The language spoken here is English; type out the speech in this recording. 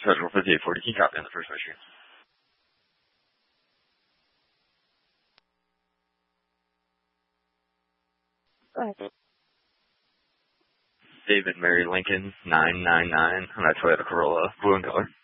Federal 5840, can you copy on the first mission? Go ahead. David Mary Lincoln 999 on that Toyota Corolla, blue in color.